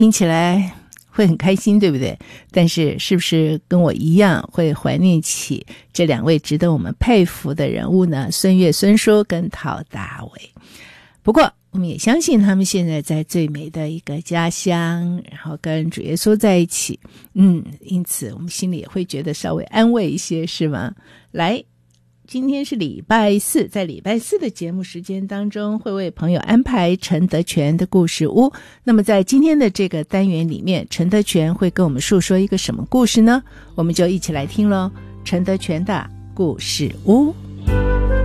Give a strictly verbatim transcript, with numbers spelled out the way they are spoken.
听起来会很开心，对不对？但是是不是跟我一样会怀念起这两位值得我们佩服的人物呢？孙越孙叔跟陶大伟。不过我们也相信他们现在在最美的一个家乡，然后跟主耶稣在一起，嗯，因此我们心里也会觉得稍微安慰一些，是吗？来，今天是礼拜四，在礼拜四的节目时间当中，会为朋友安排陈德全的故事屋。那么在今天的这个单元里面，陈德全会跟我们述说一个什么故事呢？我们就一起来听咯，陈德全的故事屋。